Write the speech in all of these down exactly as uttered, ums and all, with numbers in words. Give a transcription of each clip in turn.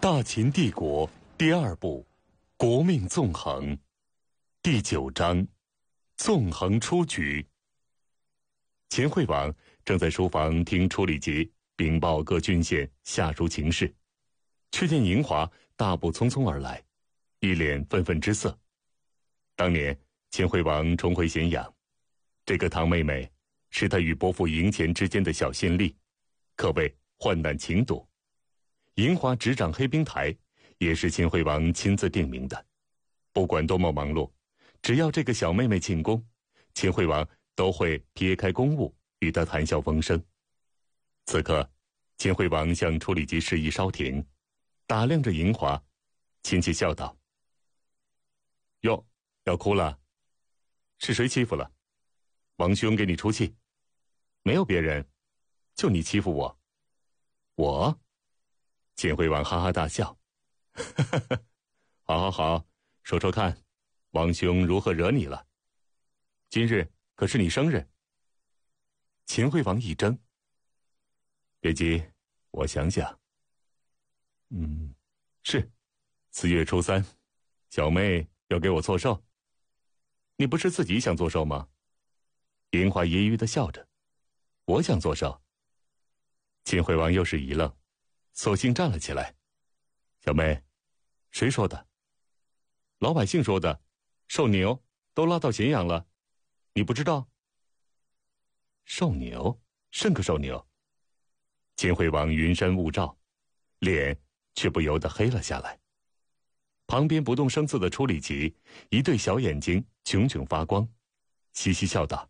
大秦帝国第二部，国命纵横，第九章，纵横出局。秦惠王正在书房听楚礼节禀报各郡县下书情事，却见嬴华大步匆匆而来，一脸愤愤之色。当年秦惠王重回咸阳，这个堂妹妹是他与伯父嬴虔之间的小先例，可谓患难情笃。嬴华执掌黑冰台，也是秦惠王亲自定名的。不管多么忙碌，只要这个小妹妹庆功，秦惠王都会撇开公务与她谈笑风生。此刻，秦惠王向楚礼节示意稍停，打量着嬴华，亲切笑道：“哟，要哭了？是谁欺负了？王兄给你出气？没有别人，就你欺负我。我？”秦惠王哈哈大笑：“好好好，说说看，王兄如何惹你了？今日可是你生日。”秦惠王一怔：“别急，我想想。嗯，是四月初三，小妹要给我做寿。你不是自己想做寿吗？”嬴华揶揄地笑着：“我想做寿。”秦惠王又是一愣，索性站了起来：“小妹，谁说的？老百姓说的，寿牛都拉到咸阳了，你不知道？”寿牛？甚个寿牛？秦惠王云山雾罩，脸却不由得黑了下来。旁边不动声色的楚礼节一对小眼睛炯炯发光，嘻嘻笑道：“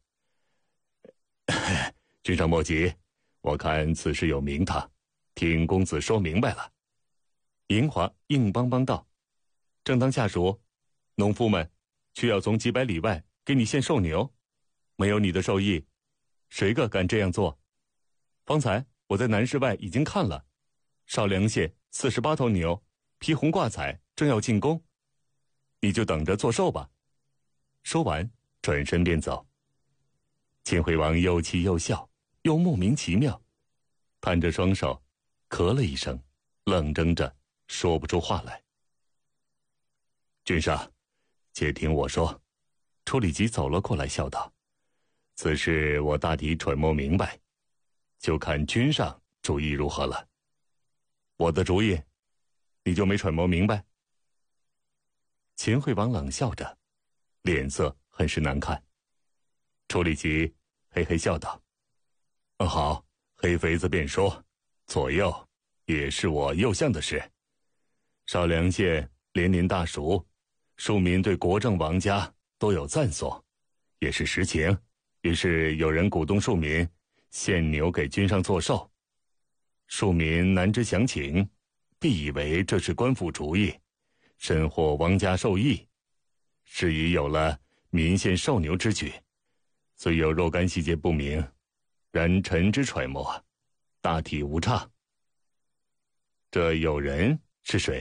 君上莫急，我看此事有名堂，听公子说明白了。”嬴华硬邦邦道：“正当下属，农夫们却要从几百里外给你献寿牛，没有你的授意，谁个敢这样做？方才我在南市外已经看了，少梁县四十八头牛，披红挂彩，正要进宫，你就等着做寿吧。”说完，转身便走。秦惠王又气又笑，又莫名其妙，摊着双手，咳了一声，冷怔着说不出话来。“君上，且听我说。”楚礼节走了过来，笑道：“此事我大体揣摩明白，就看君上主意如何了。我的主意，你就没揣摩明白？”秦惠王冷笑着，脸色很是难看。楚礼节嘿嘿笑道：“好，黑肥子便说，左右也是我右相的事。少梁县连年大暑，庶民对国政王家都有赞颂，也是实情。于是有人鼓动庶民献牛给君上做寿，庶民难知详情，必以为这是官府主意，甚或王家授意，是已有了民献寿牛之举。虽有若干细节不明，然臣之揣摩，大体无差。这有人是谁？”